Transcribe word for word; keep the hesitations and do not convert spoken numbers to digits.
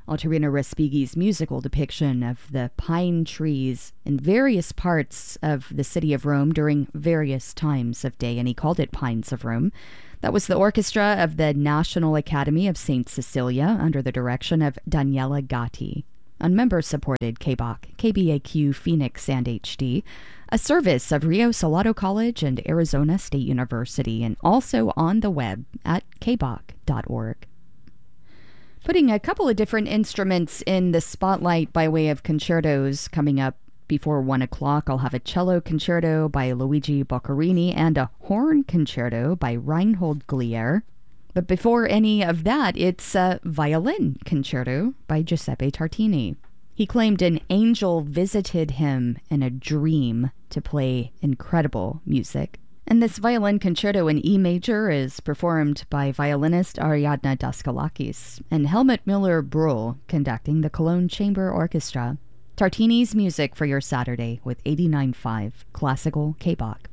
Altarina Respighi's musical depiction of the pine trees in various parts of the city of Rome during various times of day, and he called it Pines of Rome. That was the orchestra of the National Academy of Saint Cecilia under the direction of Daniela Gatti on member-supported K B A C, K B A Q, Phoenix, and H D, a service of Rio Salado College and Arizona State University, and also on the web at k b a c dot org. Putting a couple of different instruments in the spotlight by way of concertos coming up before one o'clock. I'll have a cello concerto by Luigi Boccherini and a horn concerto by Reinhold Glier. But before any of that, it's a violin concerto by Giuseppe Tartini. He claimed an angel visited him in a dream to play incredible music. And this violin concerto in E major is performed by violinist Ariadna Daskalakis and Helmut Müller-Brühl conducting the Cologne Chamber Orchestra. Tartini's music for your Saturday with eighty-nine point five Classical K B A C.